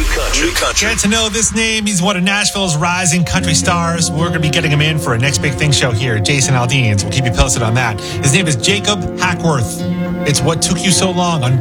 country. Get to know this name. He's one of Nashville's rising country stars. We're going to be getting him in for a Next Big Thing show here at Jason Aldean's. We'll keep you posted on that. His name is Jacob Hackworth. It's What Took You So Long on